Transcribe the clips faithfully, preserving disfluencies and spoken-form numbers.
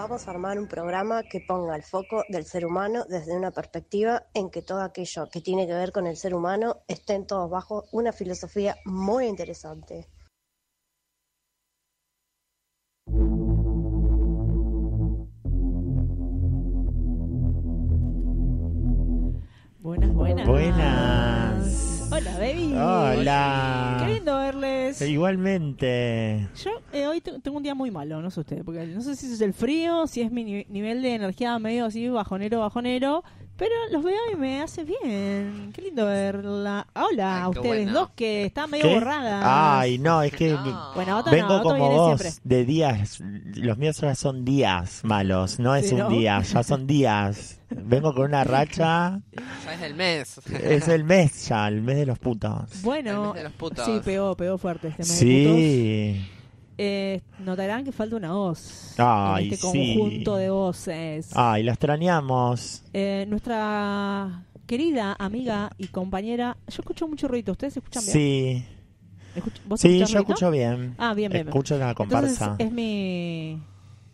Vamos a armar un programa que ponga el foco del ser humano desde una perspectiva en que todo aquello que tiene que ver con el ser humano estén todos bajo una filosofía muy interesante. Buenas, buenas. Buenas. Hola, baby. Hola. Qué lindo verles. Igualmente. Yo eh, hoy t- tengo un día muy malo, no sé ustedes, porque no sé si es el frío, si es mi ni- nivel de energía medio así bajonero, bajonero, pero los veo y me hace bien. Qué lindo verla. Hola, Ay, a qué ustedes bueno. dos que están medio ¿Qué? borradas. Ay, no, es que No. Bueno, Otto vengo no, Otto como viene vos siempre. de días. Los míos ya son días malos, no es Sí, un ¿no? día, ya son días. Vengo con una racha. Ya es el mes. Es el mes ya, el mes de los putos. Bueno, El mes de los putos. sí, pegó, pegó fuerte este mes de putos. Sí. Eh, notarán que falta una voz Ay, en este sí. conjunto de voces. Ay, la extrañamos. Eh, nuestra querida amiga y compañera, yo escucho mucho ruido, ¿ustedes escuchan bien? Sí. Escuch- ¿Vos Sí, escuchás yo ruido? escucho bien. Ah, bien, bien. bien. Escucho la comparsa. Entonces es mi...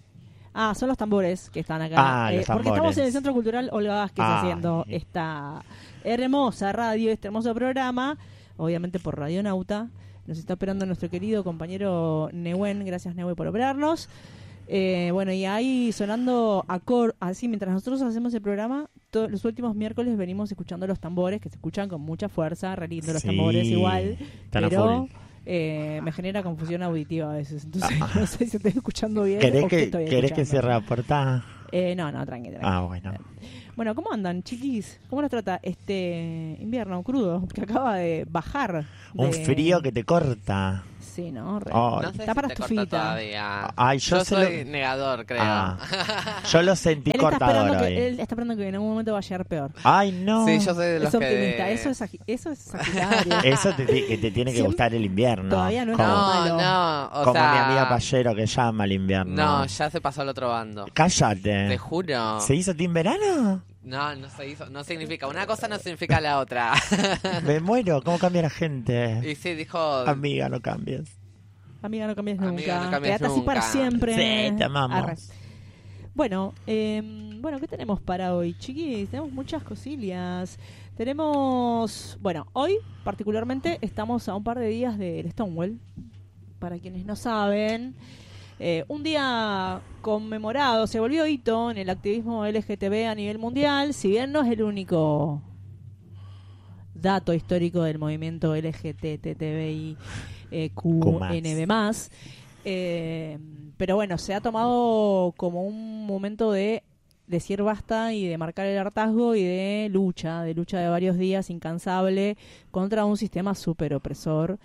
Ah, son los tambores que están acá. Ah, los porque tambores. estamos en el Centro Cultural Olga Vázquez Ah, haciendo sí. esta hermosa radio, este hermoso programa, obviamente por Radionauta. Nos está operando nuestro querido compañero Nehuen. Gracias, Nehuen, por operarnos. Eh, bueno, y ahí sonando acor así, mientras nosotros hacemos el programa, to- los últimos miércoles venimos escuchando los tambores, que se escuchan con mucha fuerza, re lindo los Sí, tambores igual, están a pero full. eh, me genera confusión auditiva a veces, entonces no sé si estoy escuchando bien ¿Querés o qué que, estoy ¿querés que escuchando. cierre la puerta? Eh, no, no, tranqui, tranqui. Ah, bueno. Bueno, ¿cómo andan, chiquis? ¿Cómo nos trata este invierno crudo que acaba de bajar? Un de- frío que te corta. Sí, ¿no? Re- Ay. No sé Está si para te estufita. corta todavía. Ay, yo yo se soy lo- negador, creo. Ah. Yo lo sentí Él está, cortador esperando hoy. que, él está esperando que en algún momento va a llegar peor. Ay, no. Sí, yo soy de los Es optimista, que... eso es, agi- eso es Sagitario. Eso te, ti- que te tiene que Siempre- gustar el invierno. Todavía no es como, nada No, malo. no, o como sea... mi amiga Payero que llama al invierno. No, ya se pasó al otro bando. Cállate. Te juro. ¿Se hizo team verano? No, no se hizo, no significa. Una cosa no significa la otra. Me muero. ¿Cómo cambia la gente? Y sí, dijo... Amiga, no cambies. Amiga, no cambies Amiga, nunca. no cambies Quédate así nunca. para siempre. Sí, te amamos. Arre. Bueno, eh, bueno, ¿qué tenemos para hoy, chiquis? Tenemos muchas cosillas. Tenemos, bueno, hoy particularmente estamos a un par de días del Stonewall. Para quienes no saben, eh, un día conmemorado, se volvió hito en el activismo L G B T a nivel mundial, si bien no es el único dato histórico del movimiento L G T B I Q N B más. Eh, pero bueno, se ha tomado como un momento de decir basta y de marcar el hartazgo y de lucha, de lucha de varios días incansable contra un sistema súper opresor,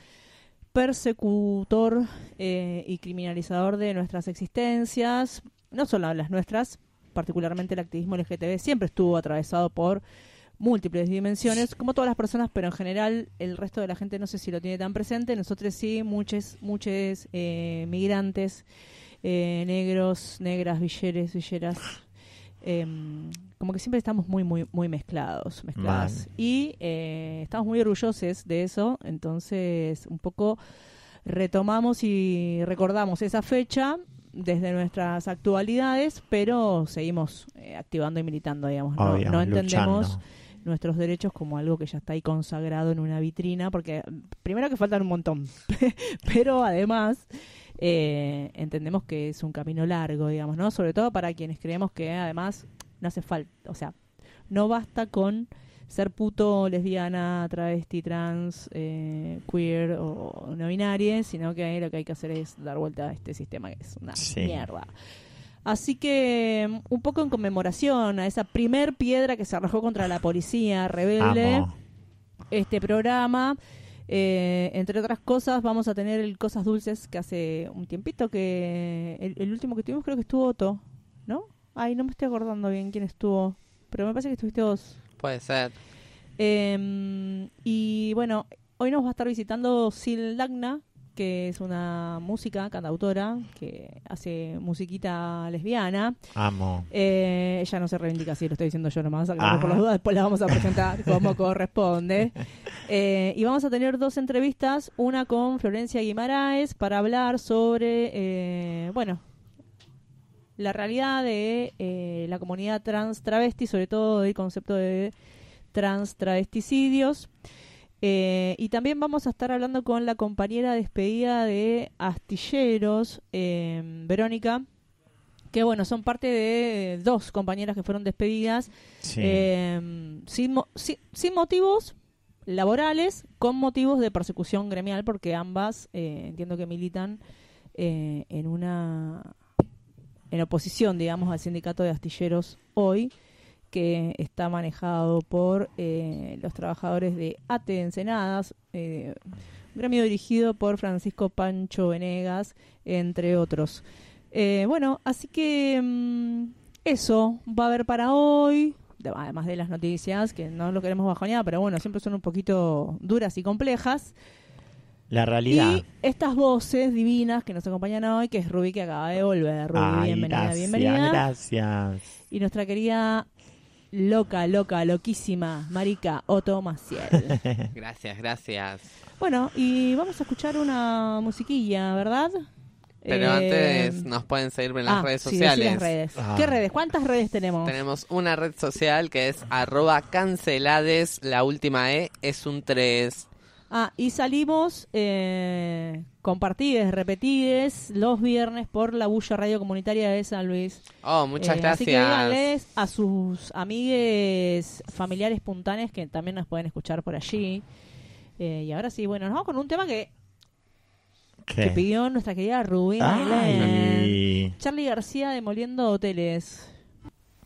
persecutor eh, y criminalizador de nuestras existencias, no solo las nuestras, particularmente el activismo L G T B siempre estuvo atravesado por múltiples dimensiones, como todas las personas, pero en general el resto de la gente no sé si lo tiene tan presente. Nosotros sí, muchos muchos eh, migrantes, eh, negros, negras, villeres, villeras, eh, como que siempre estamos muy muy muy mezclados, mezcladas. Mal. Y eh, estamos muy orgullosos de eso, entonces un poco retomamos y recordamos esa fecha desde nuestras actualidades, pero seguimos eh, activando y militando, digamos. No, Obvio, no entendemos luchando. nuestros derechos como algo que ya está ahí consagrado en una vitrina, porque primero que faltan un montón, pero además eh, entendemos que es un camino largo, digamos, ¿no? Sobre todo para quienes creemos que además no hace falta, o sea, no basta con ser puto, lesbiana, travesti, trans, eh, queer o no binaria, sino que ahí lo que hay que hacer es dar vuelta a este sistema que es una Sí. mierda. Así que un poco en conmemoración a esa primer piedra que se arrojó contra la policía rebelde, Amo. este programa, eh, entre otras cosas, vamos a tener el Cosas Dulces, que hace un tiempito que el, el último que tuvimos creo que estuvo Otto, ¿no? Ay, no me estoy acordando bien quién estuvo, pero me parece que estuviste vos. Puede ser. Eh, y bueno, hoy nos va a estar visitando Sil Dagna, que es una música, cantautora, que hace musiquita lesbiana. Amo. Eh, ella no se reivindica así, lo estoy diciendo yo nomás, aclaro Ah. por las dudas, después la vamos a presentar como corresponde. Eh, y vamos a tener dos entrevistas, una con Florencia Guimaraes para hablar sobre, eh, bueno, la realidad de eh, la comunidad trans travesti, sobre todo el concepto de trans travesticidios. Eh, y también vamos a estar hablando con la compañera despedida de Astilleros, eh, Verónica, que bueno, son parte de dos compañeras que fueron despedidas Sí. eh, sin, mo- sin, sin motivos laborales, con motivos de persecución gremial, porque ambas eh, entiendo que militan eh, en una en oposición, digamos, al sindicato de astilleros hoy, que está manejado por eh, los trabajadores de A T E Ensenadas, eh, un gremio dirigido por Francisco Pancho Venegas, entre otros. Eh, bueno, así que mmm, eso va a haber para hoy, de- además de las noticias, que no lo queremos bajonear, pero bueno, siempre son un poquito duras y complejas. La realidad. Y estas voces divinas que nos acompañan hoy, que es Ruby, que acaba de volver. Ruby, Ay, bienvenida, gracias, bienvenida. gracias. Y nuestra querida loca, loca, loquísima Marica Otto Maciel. Gracias, gracias. Bueno, y vamos a escuchar una musiquilla, ¿verdad? Pero Eh, antes nos pueden seguir en las ah, redes sí, decí sociales. las redes. Ah. ¿Qué redes? ¿Cuántas redes tenemos? Tenemos una red social que es arroba cancelades, la última E es un tres. Ah, y salimos eh, compartides, repetides los viernes por la Bulla Radio Comunitaria de San Luis. Oh, muchas Eh, gracias. Así que díganles a sus amigues familiares puntanes que también nos pueden escuchar por allí. Eh, y ahora sí, bueno, nos vamos con un tema que, que ¿Qué? pidió nuestra querida Rubí Mailén. Ay. Charly García, Demoliendo Hoteles.